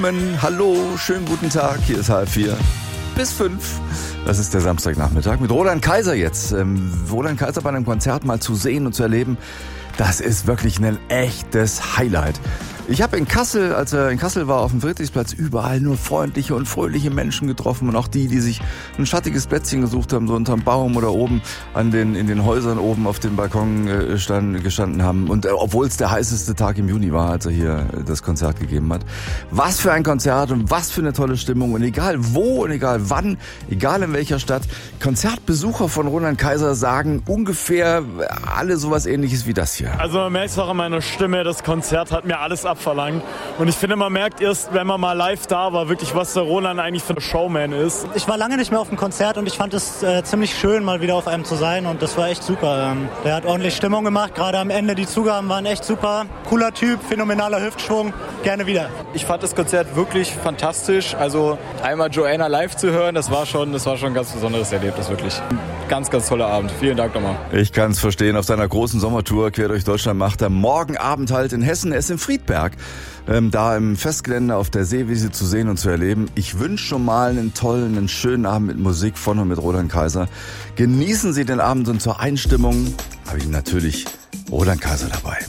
Hallo, schönen guten Tag, hier ist 3:30 bis 5. Das ist der Samstagnachmittag mit Roland Kaiser jetzt. Roland Kaiser bei einem Konzert mal zu sehen und zu erleben, das ist wirklich ein echtes Highlight. Ich habe in Kassel, als er in Kassel war, auf dem Friedrichsplatz, überall nur freundliche und fröhliche Menschen getroffen und auch die sich ein schattiges Plätzchen gesucht haben, so unterm Baum oder oben in den Häusern oben auf dem Balkon gestanden haben. Und obwohl es der heißeste Tag im Juni war, als er hier das Konzert gegeben hat. Was für ein Konzert und was für eine tolle Stimmung. Und egal wo und egal wann, egal in welcher Stadt, Konzertbesucher von Roland Kaiser sagen ungefähr alle sowas Ähnliches wie das hier. Also man merkt es auch an meiner Stimme, das Konzert hat mir alles abverlangt. Und ich finde, man merkt erst, wenn man mal live da war, wirklich, was der Roland eigentlich für ein Showman ist. Ich war lange nicht mehr auf dem Konzert und ich fand es ziemlich schön, mal wieder auf einem zu sein. Und das war echt super. Der hat ordentlich Stimmung gemacht, gerade am Ende. Die Zugaben waren echt super. Cooler Typ, phänomenaler Hüftschwung. Gerne wieder. Ich fand das Konzert wirklich fantastisch. Also einmal Joanna live zu hören, das war schon ein ganz besonderes Erlebnis, wirklich. Ganz, ganz toller Abend. Vielen Dank nochmal. Ich kann es verstehen. Auf seiner großen Sommertour quer durch Deutschland macht er morgen Abend halt in Hessen. Er ist in Friedberg. Da im Festgelände auf der Seewiese zu sehen und zu erleben. Ich wünsche schon mal einen tollen, einen schönen Abend mit Musik von und mit Roland Kaiser. Genießen Sie den Abend und zur Einstimmung habe ich natürlich Roland Kaiser dabei.